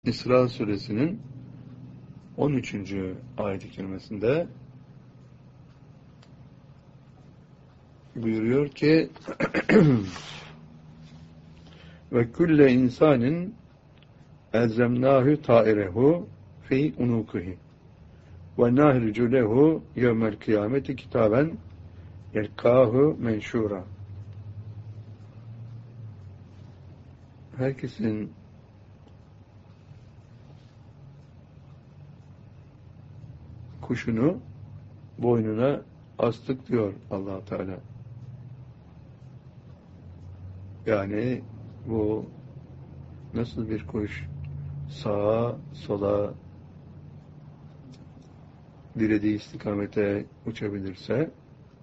İsra suresinin 13. ayet-i kerimesinde buyuruyor ki ve külle insanin elzemnâhü ta'irehu fi unukihi ve nahricu lehu yevmel kıyameti kitaben yelkâhu menşûra. Herkesin kuşunu boynuna astık diyor Allah Teala. Yani bu nasıl bir kuş sağa sola dilediği istikamete uçabilirse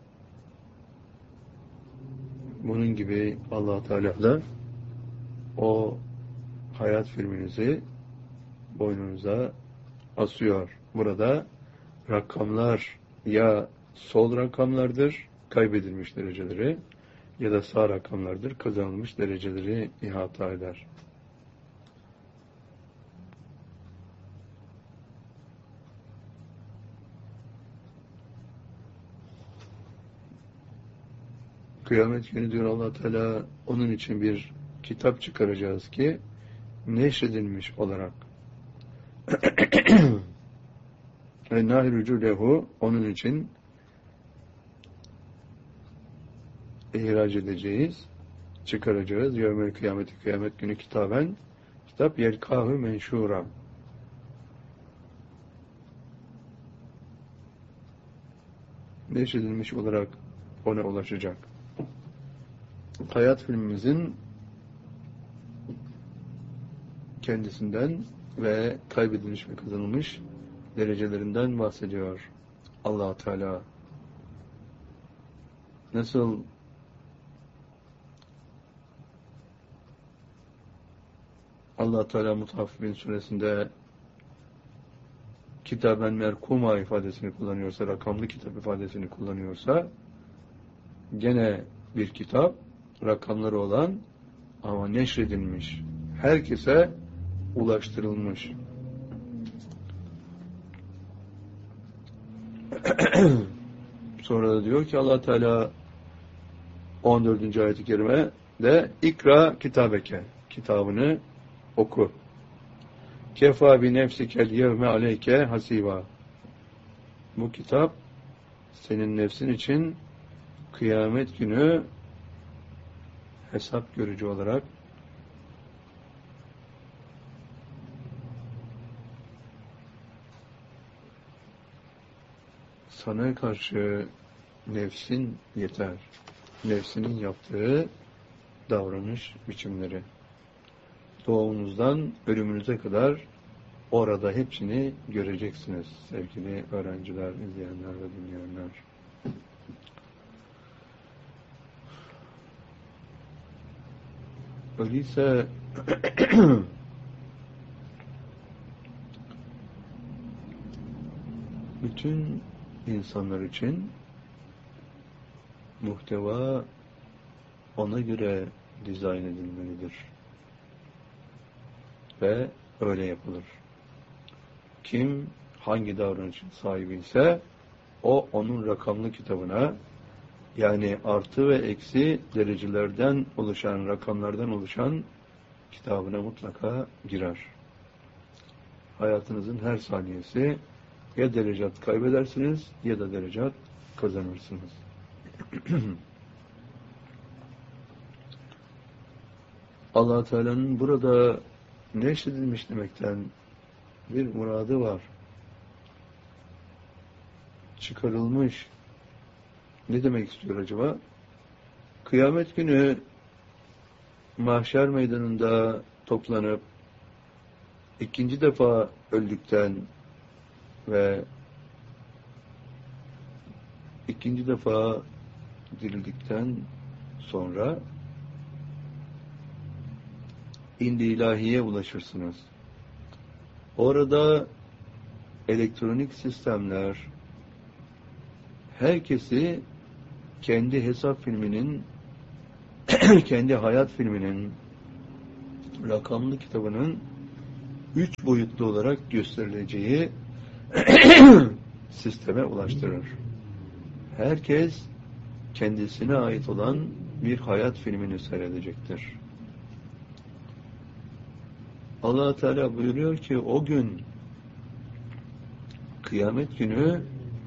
bunun gibi Allah Teala da o hayat filminizi boynunuza asıyor. Burada rakamlar ya sol rakamlardır, kaybedilmiş dereceleri, ya da sağ rakamlardır, kazanılmış dereceleri ihata eder. Kıyamet günü diyor Allah Teala, onun için bir kitap çıkaracağız ki neşredilmiş olarak ve nahrucu lehu, onun için ihraç edeceğiz, çıkaracağız. Yevmel kıyameti, kıyamet günü kitaben, kitap yelkâhu menşûra. Neşredilmiş olarak ona ulaşacak. Hayat filmimizin kendisinden ve kaybedilmiş ve kazanılmış derecelerinden bahsediyor Allah Teala. Nasıl Allah Teala Mutaffifin suresinde kitaben merkuma ifadesini kullanıyorsa, rakamlı kitap ifadesini kullanıyorsa, gene bir kitap, rakamları olan ama neşredilmiş, herkese ulaştırılmış. Sonra da diyor ki Allah Teala 14. ayet-i kerime de ikra kitabeke, kitabını oku. Kefa bi nefsikel yevme aleyke hasiba. Bu kitap senin nefsin için kıyamet günü hesap görücü olarak sana karşı nefsin yeter. Nefsinin yaptığı davranış biçimleri. Doğumunuzdan ölümünüze kadar orada hepsini göreceksiniz sevgili öğrenciler, izleyenler ve dinleyenler. Öyleyse bütün insanlar için muhteva ona göre dizayn edilmelidir. Ve öyle yapılır. Kim hangi davranışın sahibi ise o onun rakamlı kitabına, yani artı ve eksi derecelerden oluşan, rakamlardan oluşan kitabına mutlaka girer. Hayatınızın her saniyesi ya derecat kaybedersiniz ya da derecat kazanırsınız. Allah Teala'nın burada neşredilmiş demekten bir muradı var. Çıkarılmış. Ne demek istiyor acaba? Kıyamet günü mahşer meydanında toplanıp ikinci defa öldükten ve ikinci defa dirildikten sonra indi ilahiye ulaşırsınız. Orada elektronik sistemler herkesi kendi hesap filminin kendi hayat filminin rakamlı kitabının üç boyutlu olarak gösterileceği sisteme ulaştırır. Herkes kendisine ait olan bir hayat filmini seyredecektir. Allah Teala buyuruyor ki o gün, kıyamet günü,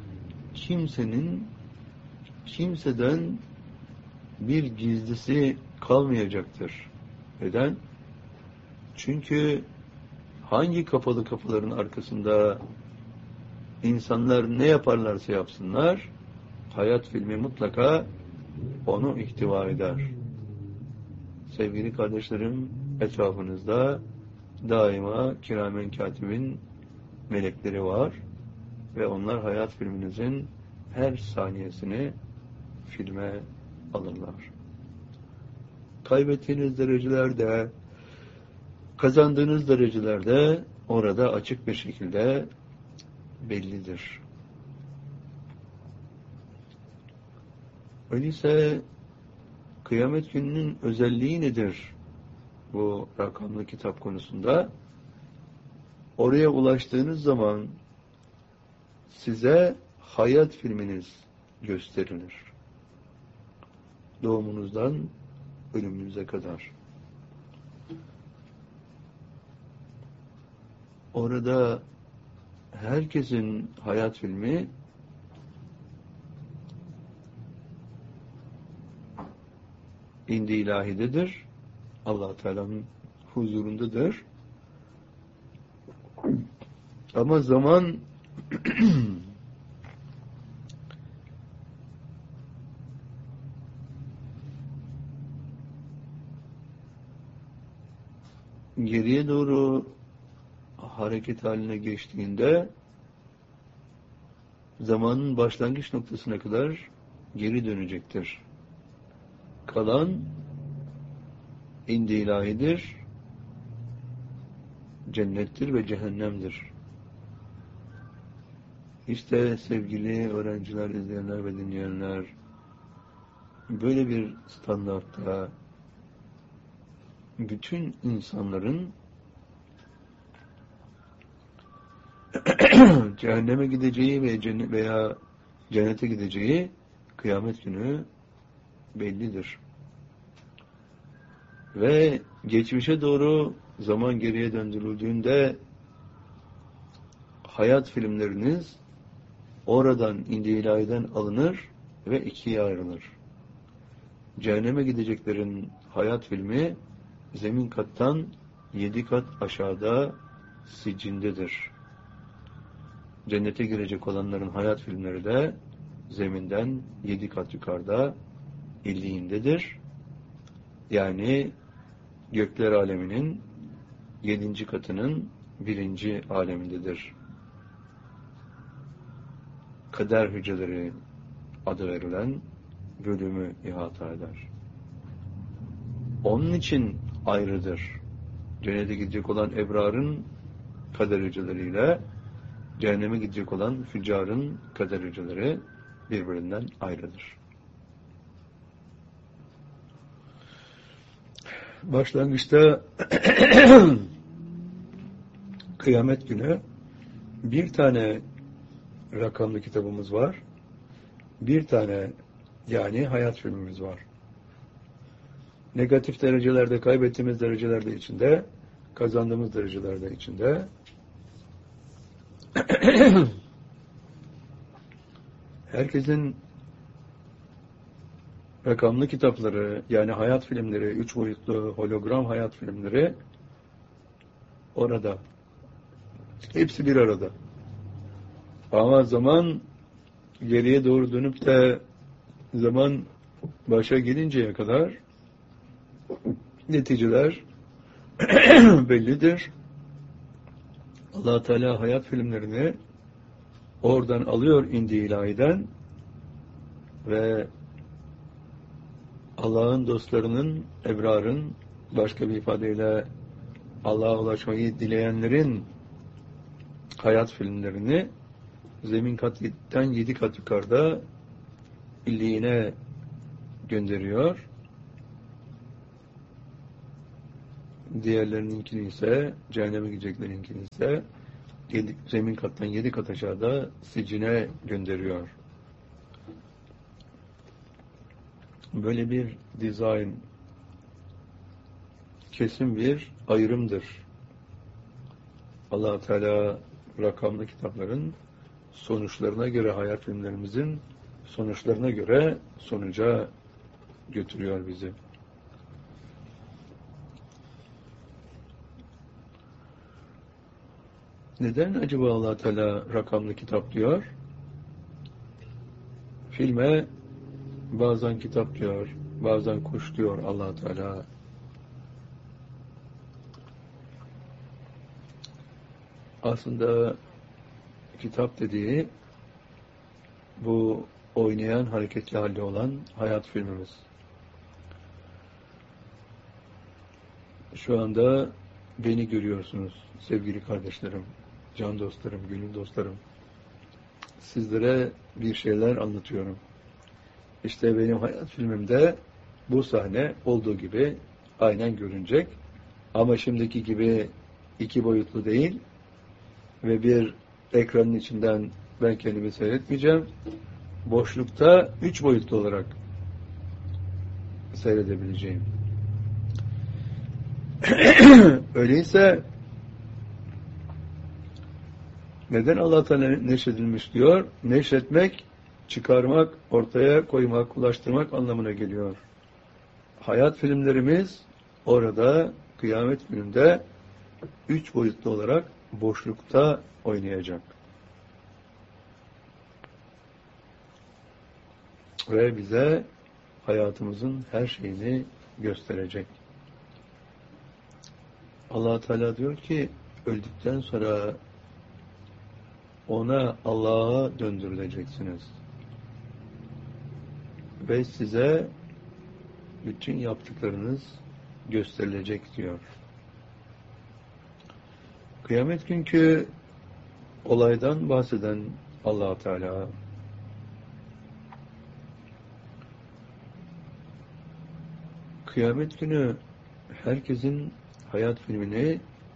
kimseden bir gizlisi kalmayacaktır. Neden? Çünkü hangi kapalı kapıların arkasında insanlar ne yaparlarsa yapsınlar, hayat filmi mutlaka onu ihtiva eder. Sevgili kardeşlerim, etrafınızda daima kiramen katibin melekleri var ve onlar hayat filminizin her saniyesini filme alırlar. Kaybettiğiniz derecelerde, kazandığınız derecelerde orada açık bir şekilde bellidir. Öyleyse kıyamet gününün özelliği nedir bu rakamlı kitap konusunda? Oraya ulaştığınız zaman size hayat filminiz gösterilir. Doğumunuzdan ölümünüze kadar. Orada herkesin hayat filmi indi ilahidedir. Allah Teala'nın huzurundadır. Ama zaman geriye doğru hareket haline geçtiğinde zamanın başlangıç noktasına kadar geri dönecektir. Kalan indi ilahidir, cennettir ve cehennemdir. İşte sevgili öğrenciler, izleyenler ve dinleyenler, böyle bir standartta bütün insanların cehenneme gideceği veya cennete gideceği kıyamet günü bellidir. Ve geçmişe doğru zaman geriye döndürüldüğünde hayat filmleriniz oradan indi ilahiden alınır ve ikiye ayrılır. Cehenneme gideceklerin hayat filmi zemin kattan 7 kat aşağıda sicindedir. Cennete girecek olanların hayat filmleri de zeminden 7 kat yukarıda illiğindedir. Yani gökler aleminin 7. katının 1. alemindedir. Kader hücreleri adı verilen bölümü ihata eder. Onun için ayrıdır. Cennete gidecek olan ebrarın kader hücreleriyle cehenneme gidecek olan füccarın kader hücreleri birbirinden ayrıdır. Başlangıçta kıyamet günü bir tane rakamlı kitabımız var. Bir tane yani hayat filmimiz var. Negatif derecelerde, kaybettiğimiz derecelerde içinde, kazandığımız derecelerde içinde. Herkesin rakamlı kitapları, yani hayat filmleri, 3 boyutlu hologram hayat filmleri orada. Hepsi bir arada. Ama zaman geriye doğru dönüp de zaman başa gelinceye kadar neticeler bellidir. Allah Teala hayat filmlerini oradan alıyor indi ilahiden ve Allah'ın dostlarının, ebrarın, başka bir ifadeyle Allah'a ulaşmayı dileyenlerin hayat filmlerini zemin kattan 7 kat yukarıda illiğine gönderiyor. diğerlerininkini ise, cehenneme gideceklerinkini ise zemin kattan 7 kat aşağıda sicine gönderiyor. Böyle bir dizayn kesin bir ayrımdır. Allah Teala rakamlı kitapların sonuçlarına göre, hayat filmlerimizin sonuçlarına göre sonuca götürüyor bizi. Neden acaba Allah Teala rakamlı kitap diyor? Filme bazen kitap diyor, bazen kuş diyor Allah Teala. Aslında kitap dediği bu oynayan, hareketli halde olan hayat filmimiz. Şu anda beni görüyorsunuz sevgili kardeşlerim, can dostlarım, gönül dostlarım. Sizlere bir şeyler anlatıyorum. İşte benim hayat filmimde bu sahne olduğu gibi aynen görünecek. Ama şimdiki gibi 2 boyutlu değil ve bir ekranın içinden ben kendimi seyretmeyeceğim. Boşlukta 3 boyutlu olarak seyredebileceğim. Öyleyse neden Allah Teala neşredilmiş diyor? Neşretmek, çıkarmak, ortaya koymak, ulaştırmak anlamına geliyor. Hayat filmlerimiz orada, kıyamet gününde 3 boyutlu olarak boşlukta oynayacak. Ve bize hayatımızın her şeyini gösterecek. Allah Teala diyor ki, öldükten sonra ona, Allah'a döndürüleceksiniz. Ve size bütün yaptıklarınız gösterilecek diyor. Kıyamet günkü olaydan bahseden Allah Teala kıyamet günü herkesin hayat filmini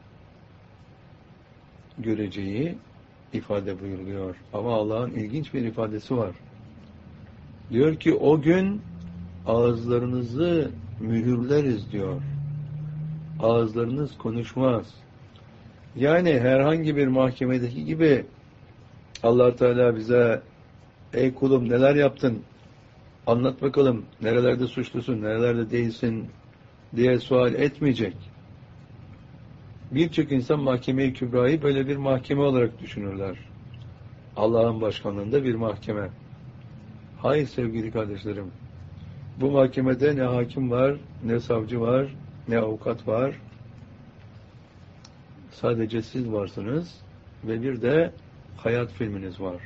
göreceği ifade buyuruluyor. Ama Allah'ın ilginç bir ifadesi var. Diyor ki o gün ağızlarınızı mühürleriz diyor. Ağızlarınız konuşmaz. Yani herhangi bir mahkemedeki gibi Allah Teala bize ey kulum neler yaptın? Anlat bakalım nerelerde suçlusun, nerelerde değilsin diye sual etmeyecek. Birçok insan mahkeme-i kübrayı böyle bir mahkeme olarak düşünürler. Allah'ın başkanlığında bir mahkeme. Hayır sevgili kardeşlerim. Bu mahkemede ne hakim var, ne savcı var, ne avukat var. Sadece siz varsınız ve bir de hayat filminiz var.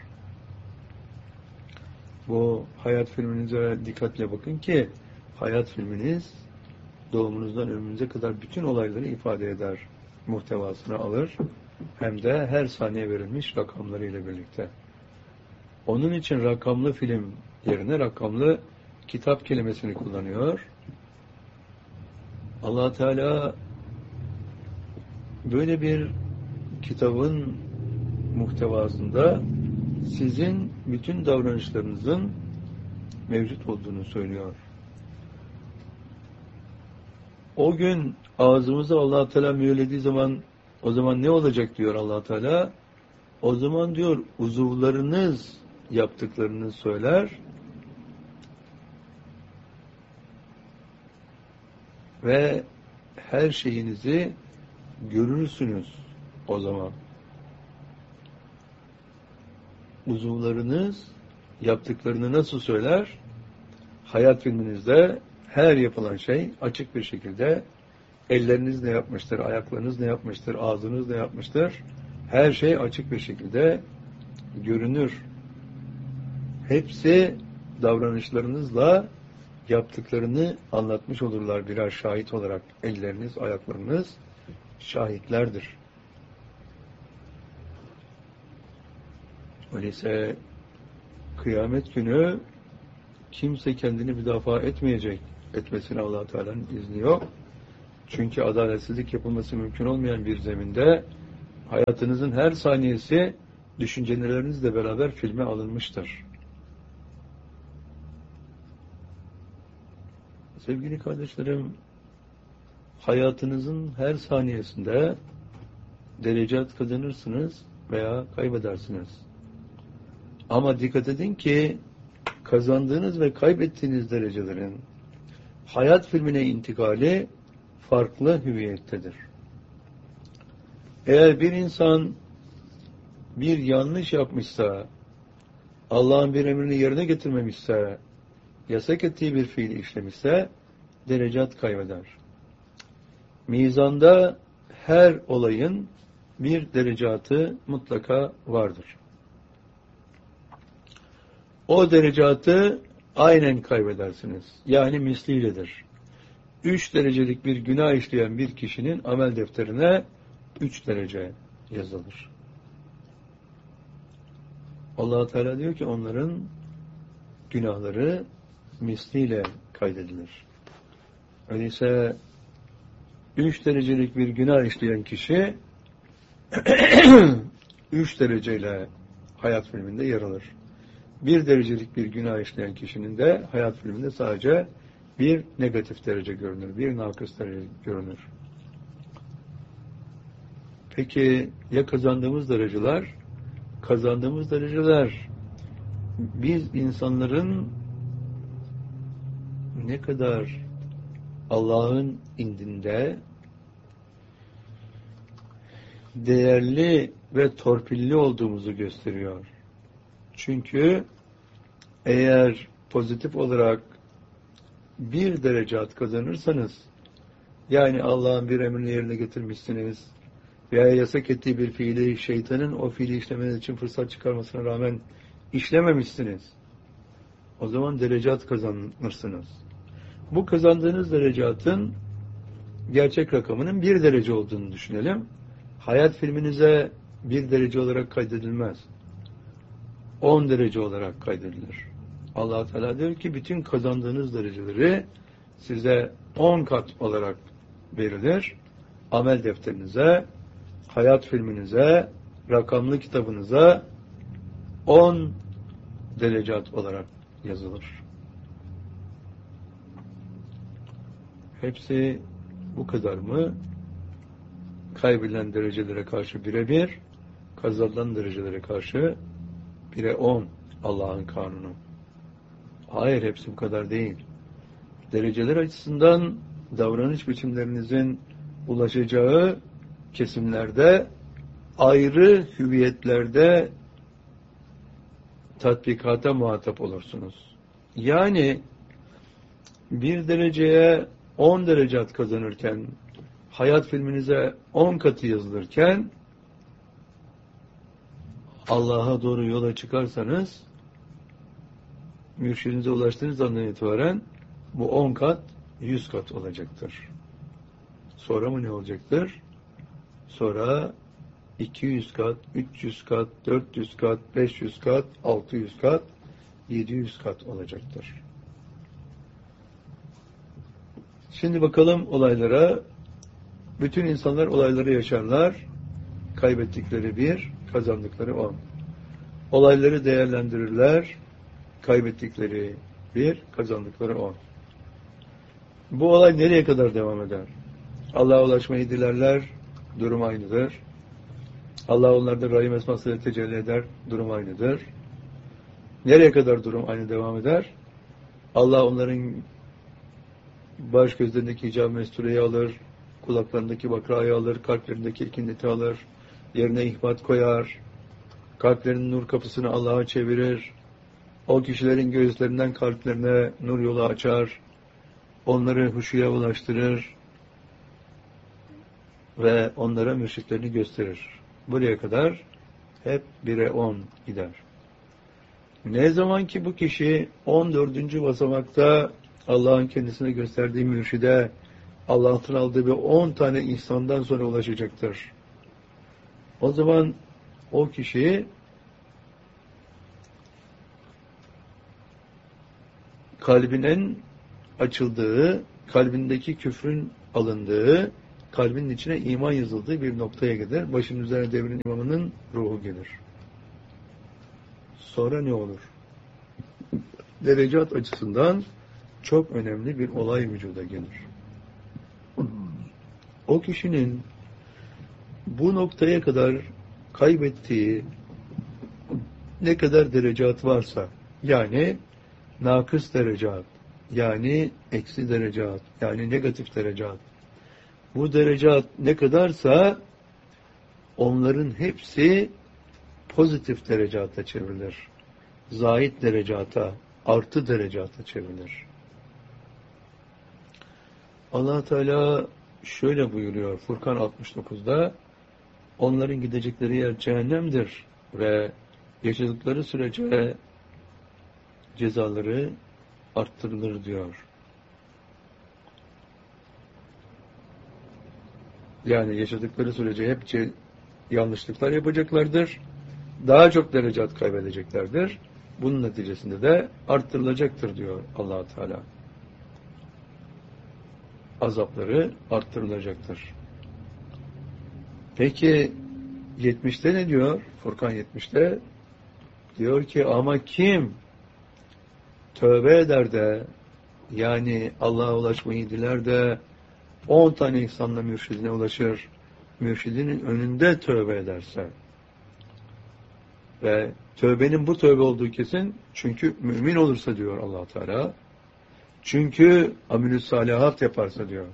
Bu hayat filminize dikkatle bakın ki hayat filminiz doğumunuzdan ölümünüze kadar bütün olayları ifade eder. Muhtevasını alır. Hem de her saniye verilmiş rakamlarıyla birlikte. Onun için rakamlı film yerine rakamlı kitap kelimesini kullanıyor. Allah Teala böyle bir kitabın muhtevasında sizin bütün davranışlarınızın mevcut olduğunu söylüyor. O gün ağzımıza Allah Teala mühürlediği zaman o zaman ne olacak diyor Allah Teala? O zaman diyor uzuvlarınız yaptıklarını söyler ve her şeyinizi görürsünüz o zaman. Uzuvlarınız yaptıklarını nasıl söyler? Hayat filminizde her yapılan şey açık bir şekilde elleriniz ne yapmıştır, ayaklarınız ne yapmıştır, ağzınız ne yapmıştır? Her şey açık bir şekilde görünür. Hepsi davranışlarınızla yaptıklarını anlatmış olurlar birer şahit olarak. Elleriniz, ayaklarınız şahitlerdir. Öyleyse kıyamet günü kimse kendini müdafaa etmeyecek. Etmesine Allah Teala'nın izni yok. Çünkü adaletsizlik yapılması mümkün olmayan bir zeminde hayatınızın her saniyesi düşüncelerinizle beraber filme alınmıştır. Sevgili kardeşlerim, hayatınızın her saniyesinde derecat kazanırsınız veya kaybedersiniz. Ama dikkat edin ki kazandığınız ve kaybettiğiniz derecelerin hayat filmine intikali farklı hüviyettedir. Eğer bir insan bir yanlış yapmışsa, Allah'ın bir emrini yerine getirmemişse, yasak ettiği bir fiili işlemişse, derecat kaybeder. Mizanda her olayın bir derecatı mutlaka vardır. O derecatı aynen kaybedersiniz. Yani misliyledir. 3 derecelik bir günah işleyen bir kişinin amel defterine 3 derece yazılır. Allah Teala diyor ki onların günahları misliyle kaydedilir. Öyleyse 3 derecelik bir günah işleyen kişi 3 dereceyle hayat filminde yer alır. 1 derecelik bir günah işleyen kişinin de hayat filminde sadece bir negatif derece görünür, bir nakıs derece görünür. Peki ya kazandığımız dereceler? Kazandığımız dereceler biz insanların ne kadar Allah'ın indinde değerli ve torpilli olduğumuzu gösteriyor. Çünkü eğer pozitif olarak bir derecat kazanırsanız, yani Allah'ın bir emrini yerine getirmişsiniz veya yasak ettiği bir fiili şeytanın o fiili işlemeniz için fırsat çıkarmasına rağmen işlememişsiniz, o zaman derecat kazanırsınız. Bu kazandığınız derecatın gerçek rakamının 1 derece olduğunu düşünelim. Hayat filminize 1 derece olarak kaydedilmez. 10 derece olarak kaydedilir. Allah Teala diyor ki bütün kazandığınız dereceleri size 10 kat olarak verilir. Amel defterinize, hayat filminize, rakamlı kitabınıza 10 derecat olarak yazılır. Hepsi bu kadar mı? Kaybedilen derecelere karşı 1'e 1, kazanılan derecelere karşı 1'e 10 Allah'ın kanunu. Hayır, hepsi bu kadar değil. Dereceler açısından davranış biçimlerinizin ulaşacağı kesimlerde ayrı hüviyetlerde tatbikata muhatap olursunuz. Yani bir dereceye 10 derecat kazanırken, hayat filminize 10 katı yazılırken Allah'a doğru yola çıkarsanız mürşidinize ulaştığınız andan itibaren bu 10 kat 100 kat olacaktır. Sonra mı ne olacaktır? Sonra 200 kat, 300 kat, 400 kat, 500 kat, 600 kat, 700 kat olacaktır. Şimdi bakalım olaylara. Bütün insanlar olayları yaşarlar. Kaybettikleri 1, kazandıkları 10. Olayları değerlendirirler. Kaybettikleri 1, kazandıkları 10. Bu olay nereye kadar devam eder? Allah'a ulaşmayı dilerler, durum aynıdır. Allah onlarda Rahim esmasıyla tecelli eder, durum aynıdır. Nereye kadar durum aynı devam eder? Allah onların baş gözlerindeki hicab-ı mestureyi alır, kulaklarındaki bakrayı alır, kalplerindeki ikindeti alır, yerine ihbat koyar, kalplerinin nur kapısını Allah'a çevirir, o kişilerin gözlerinden kalplerine nur yolu açar, onları huşuya ulaştırır ve onlara mürşitlerini gösterir. Buraya kadar hep 1'e 10 gider. Ne zaman ki bu kişi 14. basamakta Allah'ın kendisine gösterdiği mürşide Allah'tan aldığı bir 10 tane ihsandan sonra ulaşacaktır. O zaman o kişi kalbinin açıldığı, kalbindeki küfrün alındığı, kalbinin içine iman yazıldığı bir noktaya gelir. Başının üzerine devrin imamının ruhu gelir. Sonra ne olur? Derecat açısından çok önemli bir olay vücuda gelir. O kişinin bu noktaya kadar kaybettiği ne kadar derecat varsa, yani nakıs derecat, yani eksi derecat, yani negatif derecat, bu derecat ne kadarsa onların hepsi pozitif derecata çevrilir. Zahid derecata, artı derecata çevrilir. Allah Teala şöyle buyuruyor Furkan 69'da, onların gidecekleri yer cehennemdir ve yaşadıkları sürece cezaları arttırılır diyor. Yani yaşadıkları sürece hep yanlışlıklar yapacaklardır. Daha çok derecat kaybedeceklerdir. Bunun neticesinde de arttırılacaktır diyor Allah Teala. Azapları arttırılacaktır. Peki 70'te ne diyor? Furkan 70'te diyor ki ama kim tövbe eder de, yani Allah'a ulaşmayı diler de 10 tane ihsanla mürşidine ulaşır, mürşidinin önünde tövbe ederse ve tövbenin bu tövbe olduğu kesin, çünkü mümin olursa diyor Allah Teala, çünkü amilü salihat yaparsa diyor.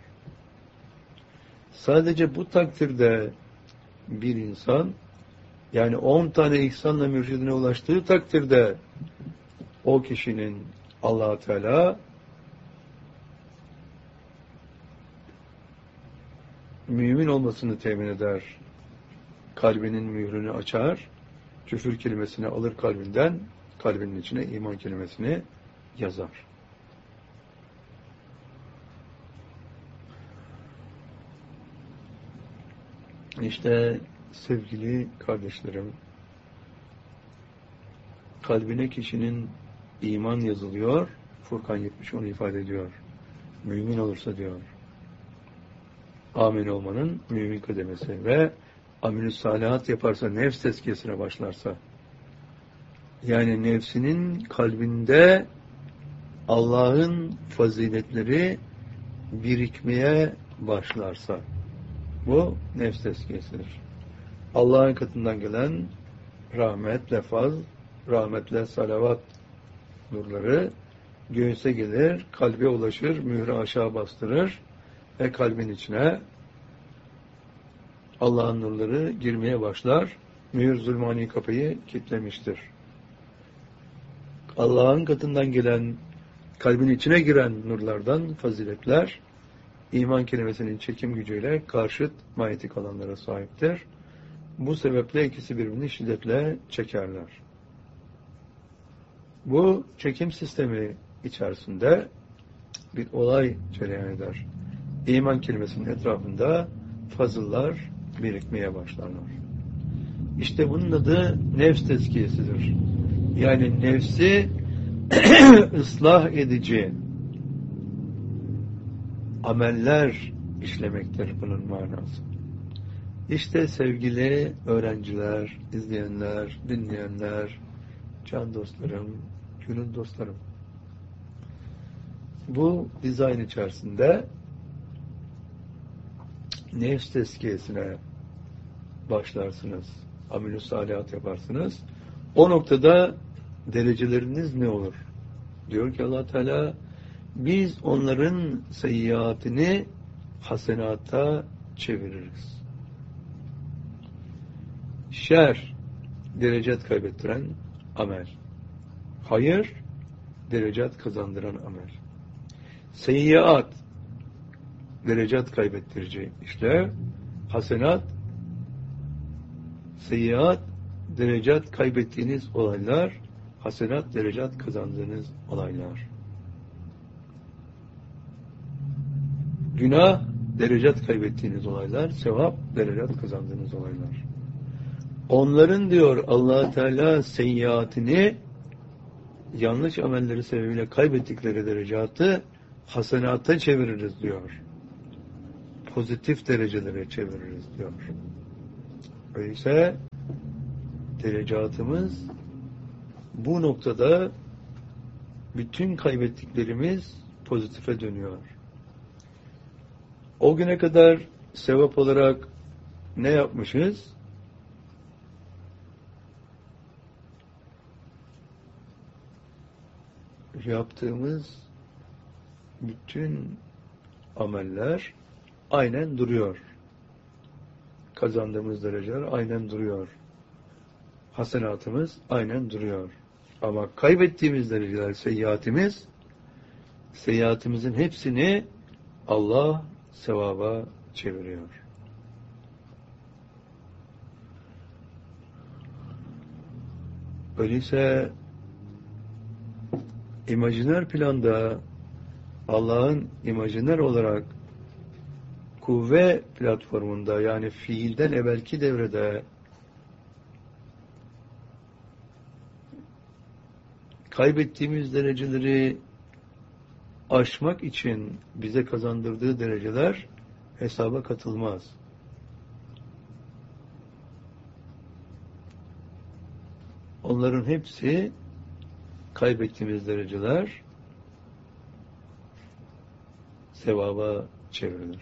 Sadece bu takdirde bir insan, yani 10 tane ihsanla mürşidine ulaştığı takdirde o kişinin Allah Teala mümin olmasını temin eder. Kalbinin mührünü açar, küfür kelimesini alır kalbinden, kalbinin içine iman kelimesini yazar. İşte sevgili kardeşlerim, kalbine kişinin iman yazılıyor, Furkan 70 onu ifade ediyor. Mümin olursa diyor. Amin olmanın mümin kademesi ve amilü salihat yaparsa, nefs tezkiyesine başlarsa, yani nefsinin kalbinde Allah'ın faziletleri birikmeye başlarsa, bu nefs tezkiyesidir. Allah'ın katından gelen rahmetle faz, rahmetle salavat nurları göğüse gelir, kalbe ulaşır, mührü aşağı bastırır ve kalbin içine Allah'ın nurları girmeye başlar. Mühür zulmani kapıyı kilitlemiştir. Allah'ın katından gelen, kalbin içine giren nurlardan faziletler, iman kelimesinin çekim gücüyle karşıt manyetik alanlara sahiptir. Bu sebeple ikisi birbirini şiddetle çekerler. Bu çekim sistemi içerisinde bir olay cereyan eder. İman kelimesinin etrafında fazıllar birikmeye başlarlar. İşte bunun adı nefs tezkiyesidir. Yani nefsi ıslah edici ameller işlemektir bunun manası. İşte sevgili öğrenciler, izleyenler, dinleyenler, can dostlarım, gönül dostlarım, bu dizayn içerisinde nefs tezkiyesine başlarsınız, amel-i salihat yaparsınız. O noktada dereceleriniz ne olur? Diyor ki Allah Teala, biz onların seyyiatini hasenata çeviririz. Şer, derecat kaybettiren amel. Hayır, derecat kazandıran amel. Seyyiat, derecat kaybettirici işler. Hasenat, seyyiat, derecat kaybettiğiniz olaylar. Hasenat, derecat kazandığınız olaylar. Günah, derecat kaybettiğiniz olaylar. Sevap, derecat kazandığınız olaylar. Onların diyor Allah Teala seyyiatini, yanlış amelleri sebebiyle kaybettikleri derecatı hasenata çeviririz diyor. pozitif derecelere çeviririz diyor. Öyleyse derecatımız bu noktada bütün kaybettiklerimiz pozitife dönüyor. O güne kadar sevap olarak ne yapmışız? Yaptığımız bütün ameller aynen duruyor. Kazandığımız dereceler aynen duruyor. Hasenatımız aynen duruyor. Ama kaybettiğimiz dereceler, seyyiatimizin hepsini Allah sevaba çeviriyor. Öyleyse imajiner planda Allah'ın imajiner olarak kuvve platformunda, yani fiilden evvelki devrede kaybettiğimiz dereceleri aşmak için bize kazandırdığı dereceler hesaba katılmaz. Onların hepsi, kaybettiğimiz dereceler sevaba çevrilir.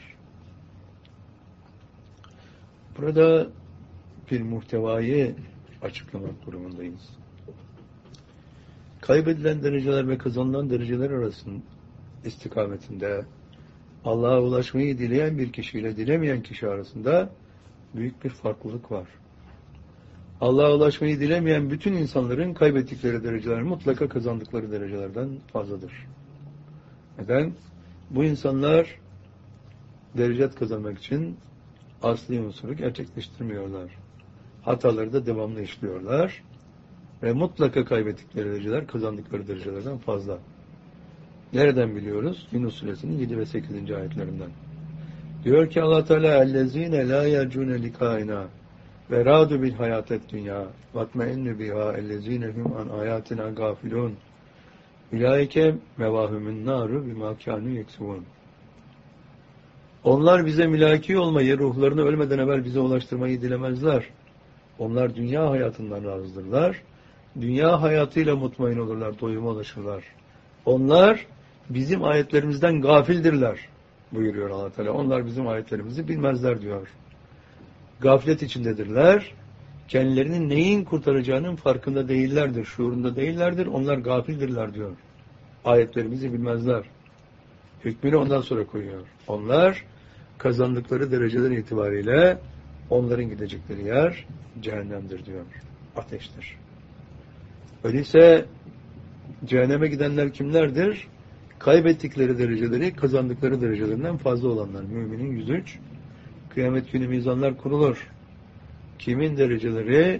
Burada bir muhtevayı açıklamak durumundayız. Kaybedilen dereceler ve kazanılan dereceler arasında istikametinde Allah'a ulaşmayı dileyen bir kişiyle dilemeyen kişi arasında büyük bir farklılık var. Allah'a ulaşmayı dilemeyen bütün insanların kaybettikleri dereceler mutlaka kazandıkları derecelerden fazladır. Neden? Bu insanlar derecet kazanmak için asli unsuru gerçekleştirmiyorlar. Hataları da devamlı işliyorlar ve mutlaka kaybettikleri dereceler kazandıkları derecelerden fazla. Nereden biliyoruz? Yunus Suresinin 7 ve 8. ayetlerinden. Diyor ki Allah Teala: "Ellezine la yercune likaina ve radu bil hayatet dünya vatmeinnu biha ellezine hum an ayatina gafilun ulaike mevahumun naru bima kanu yeksubun." Onlar bize mülaki olmayı, ruhlarını ölmeden evvel bize ulaştırmayı dilemezler. Onlar dünya hayatından razıdırlar. Dünya hayatıyla mutmain olurlar, doyuma ulaşırlar. Onlar bizim ayetlerimizden gafildirler buyuruyor Allah Teala. Onlar bizim ayetlerimizi bilmezler diyor. Gaflet içindedirler. Kendilerini neyin kurtaracağının farkında değillerdir, şuurunda değillerdir. Onlar gafildirler diyor. Ayetlerimizi bilmezler. Hükmünü ondan sonra koyuyor. Onlar kazandıkları dereceler itibariyle onların gidecekleri yer cehennemdir diyor. Ateştir. Öyleyse cehenneme gidenler kimlerdir? Kaybettikleri dereceleri kazandıkları derecelerinden fazla olanlar. Müminin 103. Kıyamet günü mizanlar kurulur. Kimin dereceleri,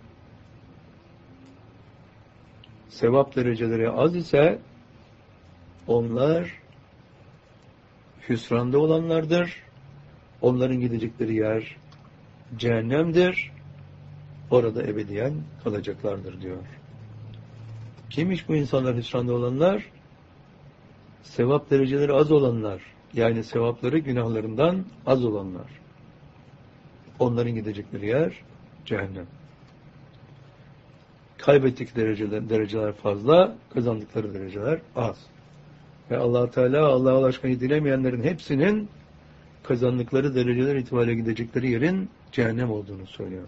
sevap dereceleri az ise onlar hüsranda olanlardır. Onların gidecekleri yer cehennemdir. Orada ebediyen kalacaklardır diyor. Kimmiş bu insanlar, hüsranda olanlar? Sevap dereceleri az olanlar. Yani sevapları günahlarından az olanlar. Onların gidecekleri yer cehennem. Kaybettikleri dereceler fazla, kazandıkları dereceler az. Ve Allah Teala Allah'a ulaşmayı dilemeyenlerin hepsinin kazandıkları dereceler itibariyle gidecekleri yerin cehennem olduğunu söylüyor.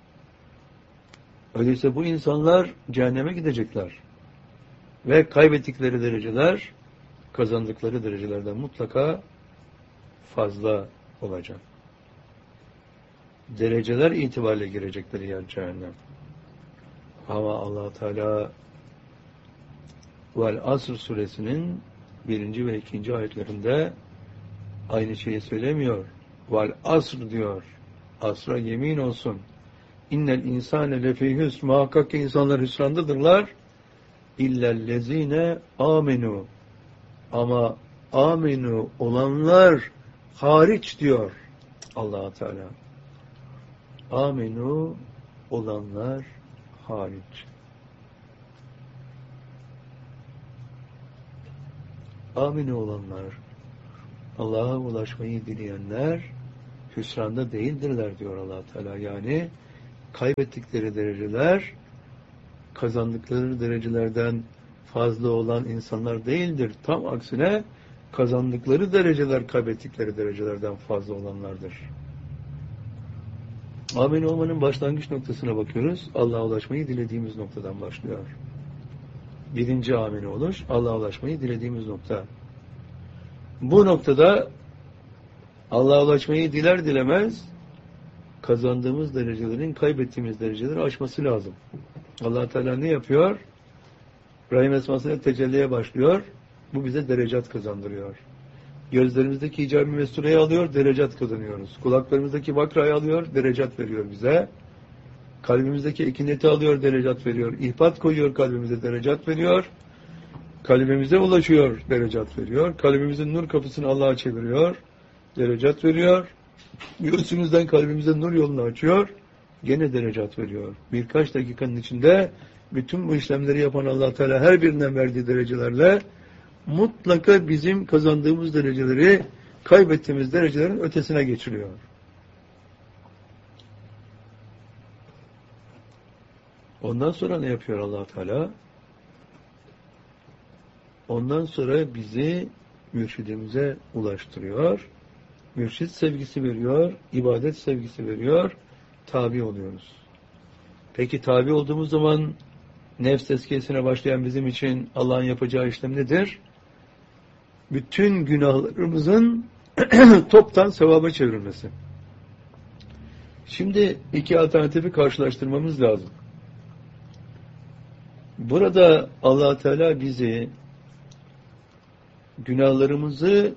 Öyleyse bu insanlar cehenneme gidecekler. Ve kaybettikleri dereceler kazandıkları derecelerden mutlaka fazla olacak. Dereceler itibariyle girecekleri yer cehennem. Ama Allah Teala Vel Asr suresinin 1. ve 2. ayetlerinde aynı şeyi söylemiyor. Vel Asr diyor. Asra yemin olsun. İnnel insane lefî hüsn. Muhakkak ki insanlar hüsrandadırlar. İllellezine amenu. Ama amenu olanlar hariç diyor Allah Teala. Amenu olanlar hariç. Aminu olanlar, Allah'a ulaşmayı dileyenler hüsranda değildirler diyor Allah Teala. Yani kaybettikleri dereceler kazandıkları derecelerden fazla olan insanlar değildir. Tam aksine kazandıkları dereceler kaybettikleri derecelerden fazla olanlardır. Amin olmanın başlangıç noktasına bakıyoruz. Allah'a ulaşmayı dilediğimiz noktadan başlıyor. Birinci amin oluş, Allah'a ulaşmayı dilediğimiz nokta. Bu noktada Allah'a ulaşmayı diler dilemez kazandığımız derecelerin kaybettiğimiz dereceleri aşması lazım. Allah Teala ne yapıyor? Rahim esmasıyla tecelliye başlıyor. Bu bize derecat kazandırıyor. Gözlerimizdeki icab-ı mestureyi alıyor, derecat kazanıyoruz. Kulaklarımızdaki bakrayı alıyor, derecat veriyor bize. Kalbimizdeki ekineti alıyor, derecat veriyor. İhbat koyuyor kalbimize, derecat veriyor. Kalbimize ulaşıyor, derecat veriyor. Kalbimizin nur kapısını Allah'a çeviriyor, derecat veriyor. Göğsümüzden kalbimize nur yolunu açıyor, gene derecat veriyor. Birkaç dakikanın içinde bütün bu işlemleri yapan Allah Teala her birinden verdiği derecelerle mutlaka bizim kazandığımız dereceleri kaybettiğimiz derecelerin ötesine geçiriyor. Ondan sonra ne yapıyor Allah Teala? Ondan sonra bizi mürşidimize ulaştırıyor. Mürşid sevgisi veriyor, ibadet sevgisi veriyor, tabi oluyoruz. Peki tabi olduğumuz zaman nefs tezkiyesine başlayan bizim için Allah'ın yapacağı işlem nedir? Bütün günahlarımızın toptan sevaba çevrilmesi. Şimdi iki alternatifi karşılaştırmamız lazım. Burada Allah Teala bizi günahlarımızı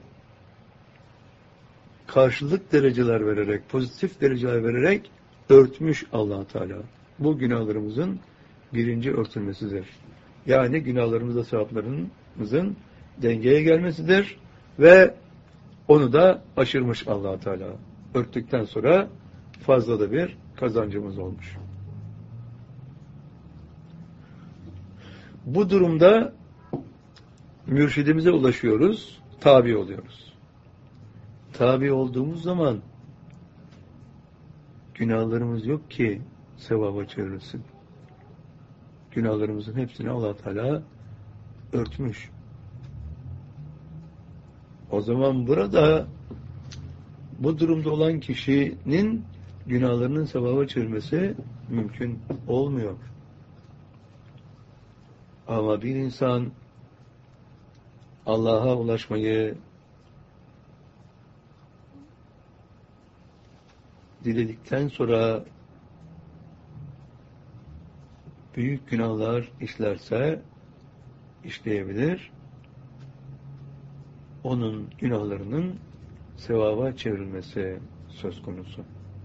karşılık dereceler vererek, pozitif dereceler vererek örtmüş Allah Teala. Bu günahlarımızın birinci örtülmesidir. Yani günahlarımızla sevaplarımızın dengeye gelmesidir ve onu da aşırmış Allah Teala. Örttükten sonra fazla da bir kazancımız olmuş. Bu durumda mürşidimize ulaşıyoruz, tabi oluyoruz. Tabi olduğumuz zaman günahlarımız yok ki sevaba çevrilsin. Günahlarımızın hepsini Allah Teala örtmüş. O zaman burada bu durumda olan kişinin günahlarının sevaba çevrilmesi mümkün olmuyor. Ama bir insan Allah'a ulaşmayı diledikten sonra büyük günahlar işlerse işleyebilir. Onun günahlarının sevaba çevrilmesi söz konusu.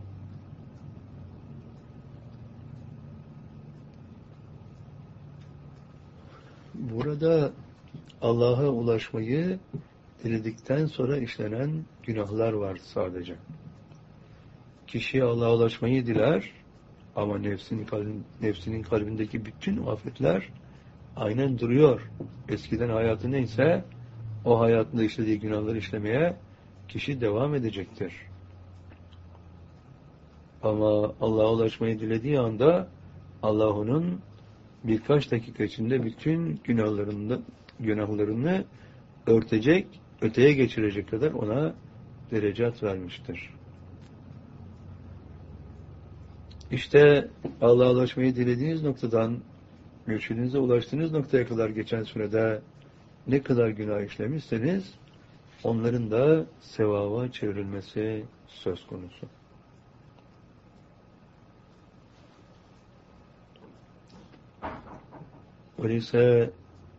Burada Allah'a ulaşmayı diledikten sonra işlenen günahlar var sadece. Kişi Allah'a ulaşmayı diler ama nefsinin kalbindeki bütün afetler aynen duruyor. Eskiden hayatı neyse o hayatında işlediği günahları işlemeye kişi devam edecektir. Ama Allah'a ulaşmayı dilediği anda Allah onun birkaç dakika içinde bütün günahlarını örtecek, öteye geçirecek kadar ona derecat vermiştir. İşte Allah'a ulaşmayı dilediğiniz noktadan mürşidinize ulaştığınız noktaya kadar geçen sürede ne kadar günah işlemişseniz onların da sevaba çevrilmesi söz konusu. Öyleyse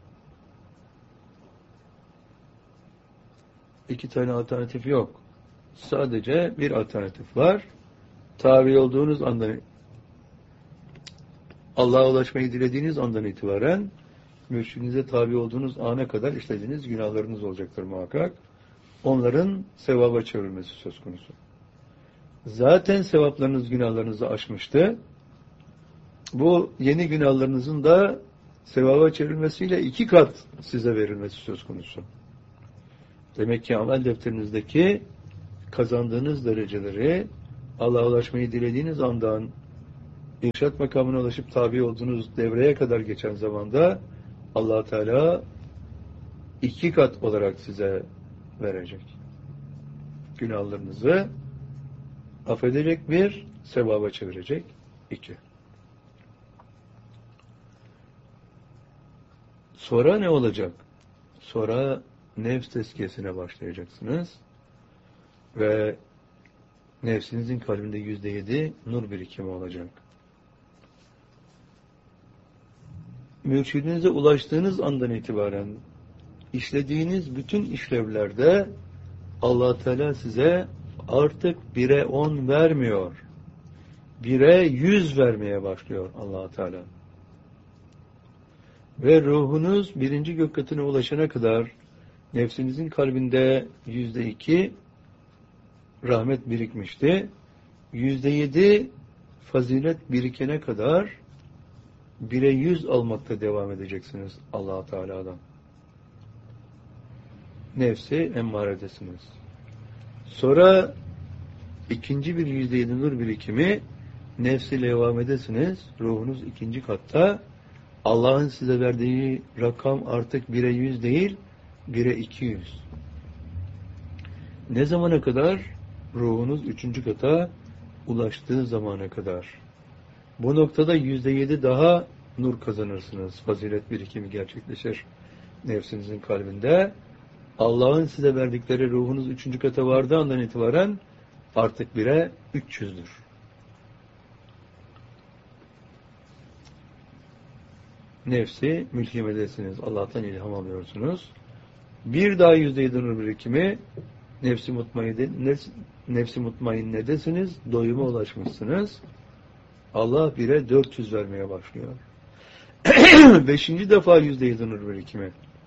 iki tane alternatif yok. Sadece bir alternatif var. Tabi olduğunuz andan, Allah'a ulaşmayı dilediğiniz andan itibaren mürşidinize tabi olduğunuz ana kadar işlediğiniz günahlarınız olacaktır muhakkak. Onların sevaba çevrilmesi söz konusu. Zaten sevaplarınız günahlarınızı aşmıştı. Bu yeni günahlarınızın da sevaba çevrilmesiyle 2 kat size verilmesi söz konusu. Demek ki amel defterinizdeki kazandığınız dereceleri Allah'a ulaşmayı dilediğiniz andan irşat makamına ulaşıp tabi olduğunuz devreye kadar geçen zamanda Allah Teala 2 kat olarak size verecek. Günahlarınızı affedecek, 1, sevaba çevirecek, 2. Sonra ne olacak? Sonra nefs tezkiyesine başlayacaksınız ve nefsinizin kalbinde %7 nur birikimi olacak. Mürşidinize ulaştığınız andan itibaren işlediğiniz bütün işlevlerde Allah Teala size artık 1'e 10 vermiyor. 1'e 100 vermeye başlıyor Allah Teala. Ve ruhunuz 1. gök katına ulaşana kadar nefsinizin kalbinde %2 rahmet birikmişti. %7 fazilet birikene kadar 1'e 100 almakta devam edeceksiniz Allah Teala'dan. Nefsi emmaredesiniz. Sonra ikinci bir %7 nur birikimi nefsi levamedesiniz. Ruhunuz 2. katta. Allah'ın size verdiği rakam artık 1'e 100 değil, 1'e 200. Ne zamana kadar? Ruhunuz 3. kata ulaştığı zamana kadar. Bu noktada %7 daha nur kazanırsınız. Fazilet birikimi gerçekleşir nefsinizin kalbinde. Allah'ın size verdikleri ruhunuz 3. kata vardığı andan itibaren artık 1'e 300'dür. Nefsi mülhimedesiniz. Allah'tan ilham alıyorsunuz. Bir daha %7 nur birikimi nefsi mutmainnedesiniz. Doyuma ulaşmışsınız. Allah 1'e 400 vermeye başlıyor. 5. defa %7 nur birikimi.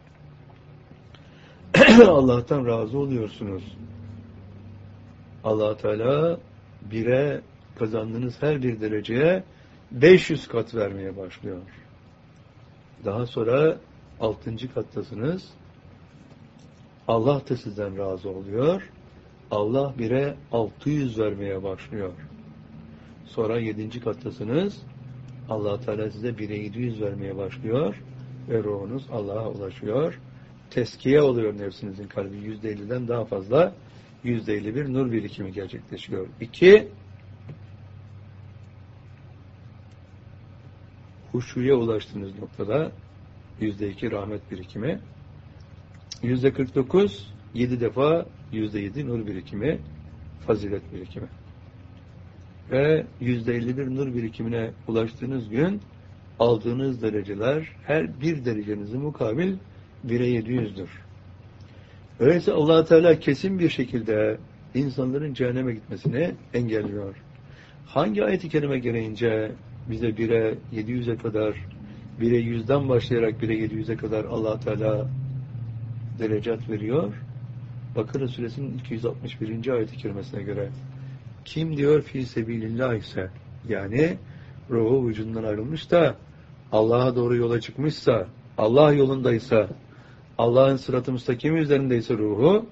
Allah'tan razı oluyorsunuz. Allah Teala 1'e kazandığınız her bir dereceye 500 kat vermeye başlıyor. Daha sonra 6. kattasınız. Allah da sizden razı oluyor. Allah 1'e 600 vermeye başlıyor. Sonra 7. kattasınız. Allah Teala size 1'e 700 vermeye başlıyor ve ruhunuz Allah'a ulaşıyor. Teskiye oluyor nefsinizin kalbi. %50'den daha fazla %51 nur birikimi gerçekleşiyor. 2. Huşuya ulaştığınız noktada %2 rahmet birikimi. %49 7 defa %7 nur birikimi, fazilet birikimi. Ve %51 nur birikimine ulaştığınız gün aldığınız dereceler her bir dereceninizin mukabil 1'e 700'dür. Öyleyse Allah Teala kesin bir şekilde insanların cehenneme gitmesini engelliyor. Hangi ayet-i kerime gereğince bize 1'e 700'e kadar, 1'e 100'den başlayarak 1'e 700'e kadar Allah Teala derecat veriyor? Bakara suresinin 261. ayet-i kerimesine göre kim diyor fi sebilillah ise, yani ruhu vücudundan ayrılmış da Allah'a doğru yola çıkmışsa, Allah yolundaysa, Allah'ın sırat-ı müstakim üzerindeyse ruhu,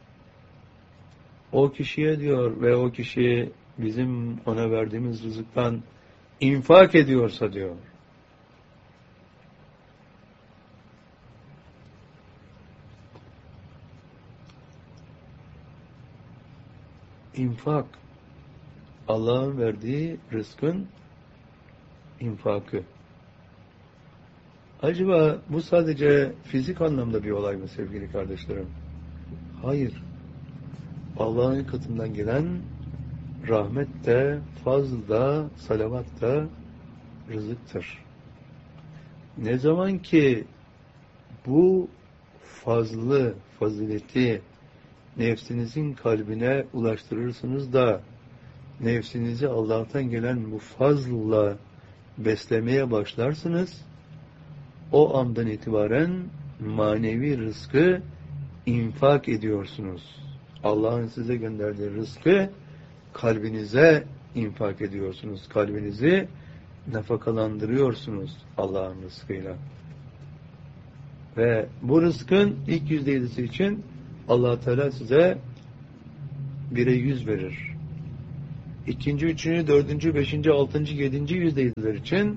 o kişiye diyor ve o kişi bizim ona verdiğimiz rızıktan infak ediyorsa diyor. İnfak, Allah'ın verdiği rızkın infakı. Acaba bu sadece fizik anlamda bir olay mı sevgili kardeşlerim? Hayır. Allah'ın katından gelen rahmet de, fazl da, salavat da rızıktır. Ne zaman ki bu fazlı, fazileti nefsinizin kalbine ulaştırırsınız da nefsinizi Allah'tan gelen bu fazla beslemeye başlarsınız, o andan itibaren manevi rızkı infak ediyorsunuz. Allah'ın size gönderdiği rızkı kalbinize infak ediyorsunuz. Kalbinizi nafakalandırıyorsunuz Allah'ın rızkıyla. Ve bu rızkın ilk %7'si için Allah Teala size 1'e 100 verir. İkinci, üçüncü, dördüncü, beşinci, altıncı, yedinci yüzdeyizler için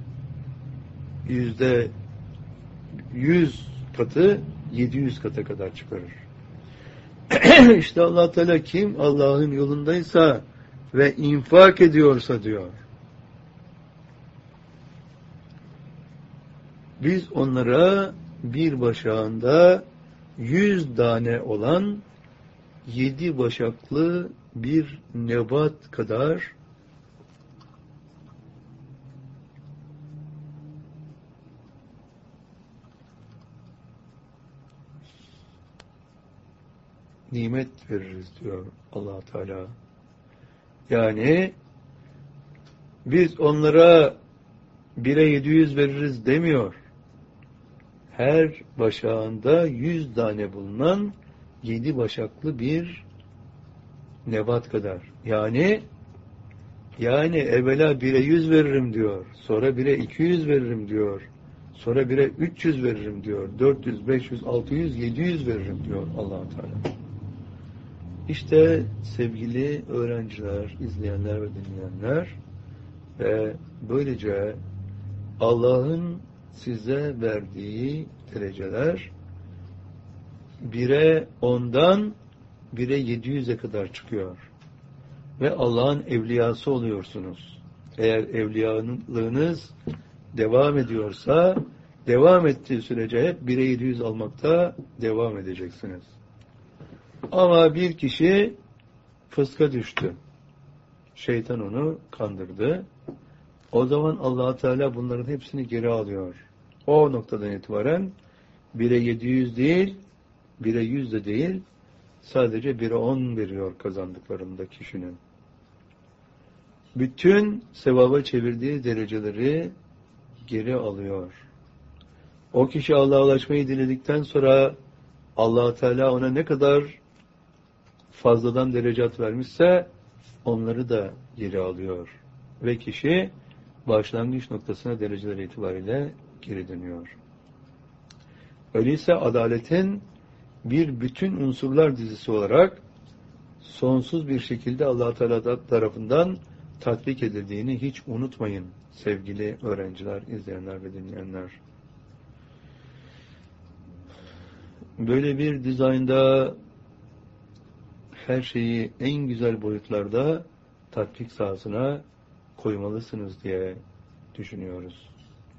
%100 katı 700 kata kadar çıkarır. İşte Allah Teala kim Allah'ın yolundaysa ve infak ediyorsa diyor, biz onlara bir başağında 100 tane olan 7 başaklı bir nebat kadar nimet veririz diyor Allah Teala. Yani biz onlara 1'e 700 veririz demiyor. Her başağında 100 tane bulunan 7 başaklı bir nebat kadar. Yani evvela 1'e 100 veririm diyor. Sonra 1'e 200 veririm diyor. Sonra 1'e 300 veririm diyor. 400, 500, 600, 700 veririm diyor Allah Teala. İşte sevgili öğrenciler, izleyenler ve dinleyenler, ve böylece Allah'ın size verdiği dereceler 1'e 10'dan 1'e 700'e kadar çıkıyor. Ve Allah'ın evliyası oluyorsunuz. Eğer evliyalığınız devam ediyorsa, devam ettiği sürece hep 1'e 700 almakta devam edeceksiniz. Ama bir kişi fıska düştü. Şeytan onu kandırdı. O zaman Allah Teala bunların hepsini geri alıyor. O noktadan itibaren 1'e 700 değil, 1'e 100 de değil, sadece 1'e 10 veriyor kazandıklarında kişinin. Bütün sevaba çevirdiği dereceleri geri alıyor. O kişi Allah'a ulaşmayı diledikten sonra Allah Teala ona ne kadar fazladan derecat vermişse onları da geri alıyor. Ve kişi başlangıç noktasına dereceler itibariyle geri dönüyor. Öyleyse adaletin bir bütün unsurlar dizisi olarak sonsuz bir şekilde Allah Teala tarafından tatbik edildiğini hiç unutmayın sevgili öğrenciler, izleyenler ve dinleyenler. Böyle bir dizaynda her şeyi en güzel boyutlarda tatbik sahasına koymalısınız diye düşünüyoruz.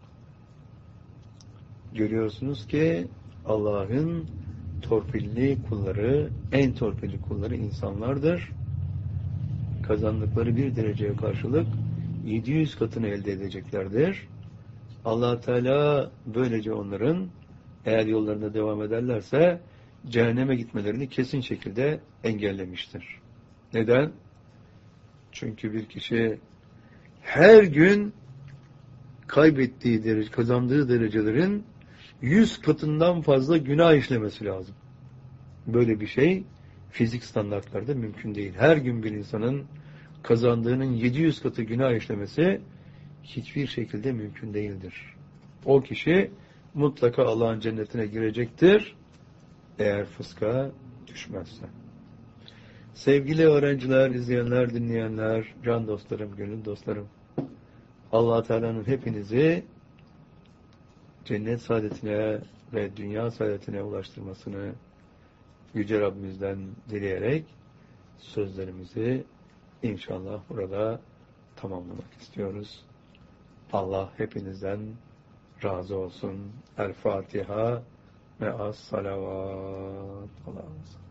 Görüyorsunuz ki Allah'ın torpilli kulları, en torpilli kulları insanlardır. Kazandıkları bir dereceye karşılık 700 katını elde edeceklerdir. Allah Teala böylece onların eğer yollarında devam ederlerse cehenneme gitmelerini kesin şekilde engellemiştir. Neden? Çünkü bir kişi her gün kaybettiği derece, kazandığı derecelerin 100 katından fazla günah işlemesi lazım. Böyle bir şey fizik standartlarda mümkün değil. Her gün bir insanın kazandığının 700 katı günah işlemesi hiçbir şekilde mümkün değildir. O kişi mutlaka Allah'ın cennetine girecektir eğer fıska düşmezse. Sevgili öğrenciler, izleyenler, dinleyenler, can dostlarım, gönül dostlarım, Allah Teala'nın hepinizi cennet saadetine ve dünya saadetine ulaştırmasını Yüce Rabbimizden dileyerek sözlerimizi inşallah burada tamamlamak istiyoruz. Allah hepinizden razı olsun. El Fatiha ve as-salavat. Allah'a